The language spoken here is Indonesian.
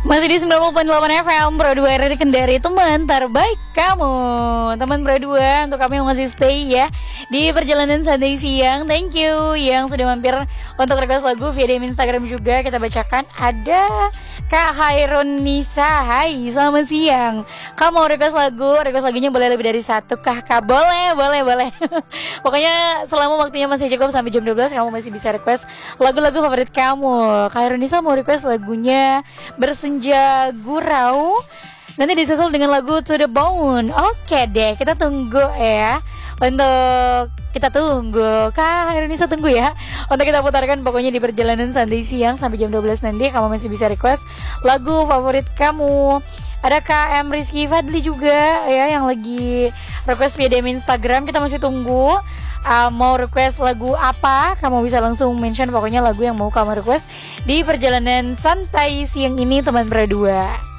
Masih di 90.8 FM Pro 2 RRI Kendari, teman terbaik kamu. Teman Pro 2, untuk kami yang masih stay ya di perjalanan santai siang. Thank you yang sudah mampir untuk request lagu via DM Instagram juga. Kita bacakan, ada Kak Hairun Nisa. Hai, selamat siang. Kamu mau request lagunya boleh lebih dari satu kah Kak? Boleh. Pokoknya selama waktunya masih cukup sampai jam 12, kamu masih bisa request lagu-lagu favorit kamu. Kak Hairun Nisa mau request lagunya Bersenja Gurau, nanti disusul dengan lagu To The Bone. Oke deh, kita tunggu ya. Kita tunggu Kak Hairunisa, tunggu ya untuk kita putarkan pokoknya di perjalanan santai siang sampai jam 12 nanti. Kamu masih bisa request lagu favorit kamu. Ada KM Rizky Fadli juga ya yang lagi request via DM Instagram. Kita masih tunggu. Mau request lagu apa, kamu bisa langsung mention pokoknya lagu yang mau kamu request di perjalanan santai siang ini, teman berdua.